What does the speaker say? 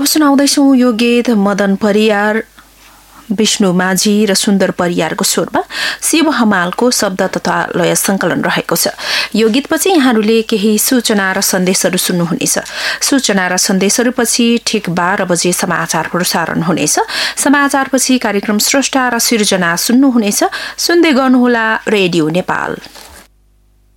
सुनाउँदैछौँ यो गीत मदन परियार, विष्णु माझी र सुन्दर परियारको स्वरमा शिव हमालको शब्द तथा लय संकलन रहेको छ। यो गीतपछि यहाँहरूले केही सूचना र सन्देशहरू सुन्नुहुनेछ। सूचना र सन्देशहरूपछि ठिक 12 बजे समाचार प्रसारण हुनेछ। समाचारपछि कार्यक्रम स्रष्टा र सिर्जना सुन्नुहुनेछ। सुन्दै गर्नुहोला रेडियो नेपाल।